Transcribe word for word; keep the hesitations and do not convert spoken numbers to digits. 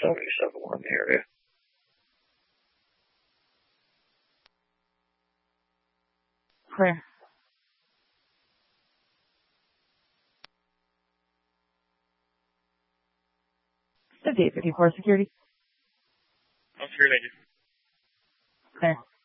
seventy-seven one in the area. Clear. fifty-eight fifty-four security. I'm secure, thank you. Clear.